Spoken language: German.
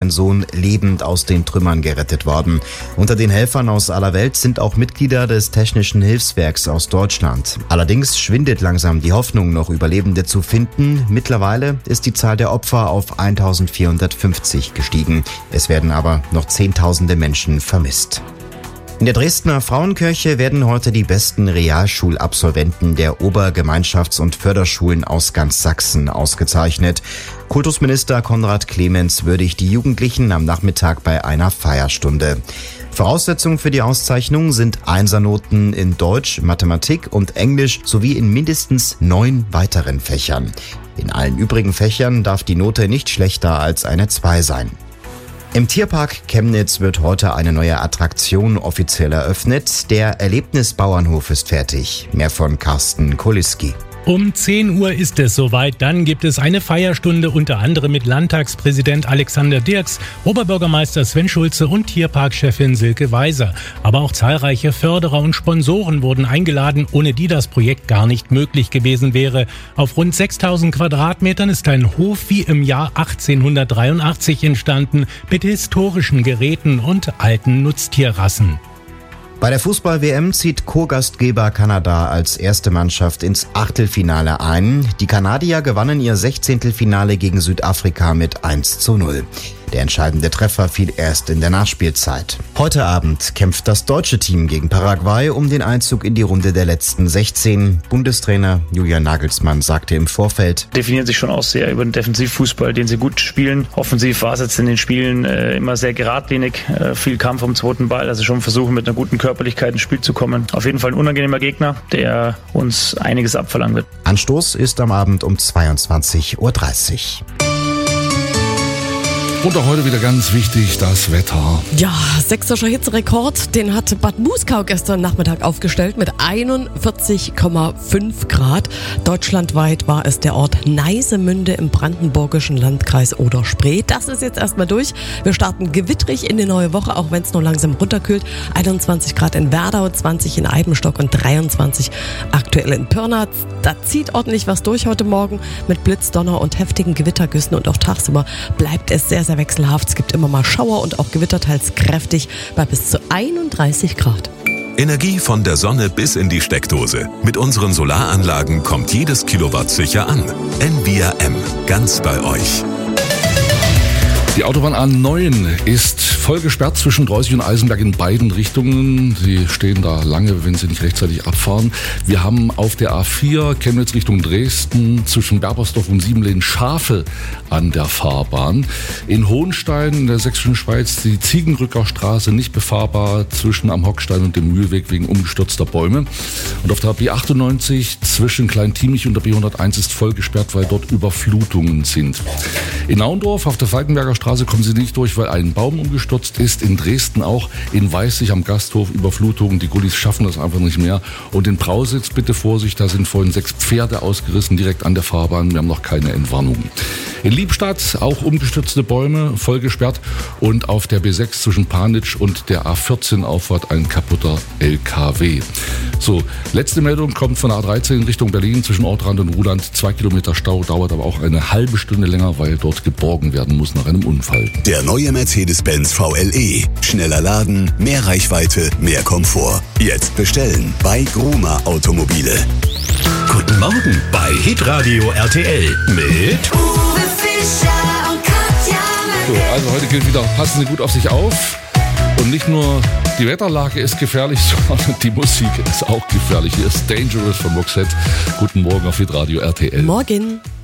deren Sohn lebend aus den Trümmern gerettet worden. Unter den Helfern aus aller Welt sind auch Mitglieder des Technischen Hilfswerks aus Deutschland. Allerdings schwindet langsam die Hoffnung, noch Überlebende zu finden. Mittlerweile ist die Zahl der Opfer auf 1450 gestiegen. Es werden aber noch Zehntausende Menschen vermisst. In der Dresdner Frauenkirche werden heute die besten Realschulabsolventen der Obergemeinschafts- und Förderschulen aus ganz Sachsen ausgezeichnet. Kultusminister Konrad Clemens würdigt die Jugendlichen am Nachmittag bei einer Feierstunde. Voraussetzungen für die Auszeichnung sind Einsernoten in Deutsch, Mathematik und Englisch sowie in mindestens 9 weiteren Fächern. In allen übrigen Fächern darf die Note nicht schlechter als eine 2 sein. Im Tierpark Chemnitz wird heute eine neue Attraktion offiziell eröffnet. Der Erlebnisbauernhof ist fertig. Mehr von Carsten Koliski. Um 10 Uhr ist es soweit. Dann gibt es eine Feierstunde unter anderem mit Landtagspräsident Alexander Dirks, Oberbürgermeister Sven Schulze und Tierparkchefin Silke Weiser. Aber auch zahlreiche Förderer und Sponsoren wurden eingeladen, ohne die das Projekt gar nicht möglich gewesen wäre. Auf rund 6000 Quadratmetern ist ein Hof wie im Jahr 1883 entstanden, mit historischen Geräten und alten Nutztierrassen. Bei der Fußball-WM zieht Co-Gastgeber Kanada als erste Mannschaft ins Achtelfinale ein. Die Kanadier gewannen ihr 16. Finale gegen Südafrika mit 1:0. Der entscheidende Treffer fiel erst in der Nachspielzeit. Heute Abend kämpft das deutsche Team gegen Paraguay um den Einzug in die Runde der letzten 16. Bundestrainer Julian Nagelsmann sagte im Vorfeld: Definieren sich schon aus sehr über den Defensivfußball, den sie gut spielen. Offensiv war es jetzt in den Spielen immer sehr geradlinig, viel Kampf um den zweiten Ball, also schon versuchen mit einer guten Körperlichkeit ins Spiel zu kommen. Auf jeden Fall ein unangenehmer Gegner, der uns einiges abverlangen wird. Anstoß ist am Abend um 22:30 Uhr. Und auch heute wieder ganz wichtig, das Wetter. Ja, sächsischer Hitzerekord, den hat Bad Muskau gestern Nachmittag aufgestellt mit 41,5 Grad. Deutschlandweit war es der Ort Neisemünde im brandenburgischen Landkreis Oder-Spree. Das ist jetzt erstmal durch. Wir starten gewittrig in die neue Woche, auch wenn es nur langsam runterkühlt. 21 Grad in Werdau, 20 in Eibenstock und 23 aktuell in Pirna. Da zieht ordentlich was durch heute Morgen mit Blitz, Donner und heftigen Gewittergüssen, und auch tagsüber bleibt es sehr, sehr wechselhaft. Es gibt immer mal Schauer und auch Gewitter, teils kräftig, bei bis zu 31 Grad. Energie von der Sonne bis in die Steckdose. Mit unseren Solaranlagen kommt jedes Kilowatt sicher an. Envia M, ganz bei euch. Die Autobahn A9 ist voll gesperrt zwischen Dreußig und Eisenberg in beiden Richtungen. Sie stehen da lange, wenn sie nicht rechtzeitig abfahren. Wir haben auf der A4 Chemnitz Richtung Dresden zwischen Berbersdorf und Siebenlehn Schafe an der Fahrbahn. In Hohenstein in der Sächsischen Schweiz die Ziegenrücker Straße nicht befahrbar zwischen Am Hockstein und dem Mühlweg wegen umgestürzter Bäume. Und auf der B98 zwischen Kleintiemich und der B101 ist voll gesperrt, weil dort Überflutungen sind. In Naundorf auf der Falkenberger Straße kommen Sie nicht durch, weil ein Baum umgestürzt ist. In Dresden auch. In Weißig am Gasthof Überflutungen. Die Gullis schaffen das einfach nicht mehr. Und in Prausitz bitte Vorsicht, da sind vorhin 6 Pferde ausgerissen, direkt an der Fahrbahn. Wir haben noch keine Entwarnung. In Liebstadt auch umgestürzte Bäume, voll gesperrt. Und auf der B6 zwischen Panitsch und der A14 Auffahrt ein kaputter LKW. So, letzte Meldung kommt von der A13 in Richtung Berlin zwischen Ortrand und Ruhland. 2 Kilometer Stau, dauert aber auch eine halbe Stunde länger, weil dort geborgen werden muss nach einem Unfall. Der neue Mercedes-Benz VLE. Schneller laden, mehr Reichweite, mehr Komfort. Jetzt bestellen bei Gruma Automobile. Guten Morgen bei Hitradio RTL mit Uwe Fischer und Katja So, also heute gilt wieder, passen Sie gut auf sich auf. Und nicht nur die Wetterlage ist gefährlich, sondern die Musik ist auch gefährlich. Hier ist Dangerous von Roxette. Guten Morgen auf Hitradio RTL. Morgen.